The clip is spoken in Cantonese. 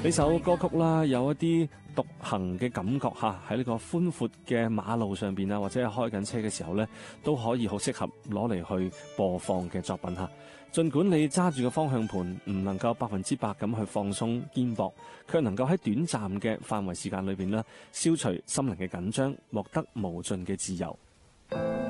呢首歌曲啦，有一啲獨行嘅感覺嚇，喺呢個寬闊嘅馬路上邊啊，或者係開緊車嘅時候呢，都可以好適合攞嚟去播放嘅作品嚇。儘管你揸住個方向盤唔能夠100%咁去放鬆肩膊，卻能夠喺短暫嘅範圍時間裏邊呢，消除心靈嘅緊張，獲得無盡嘅自由。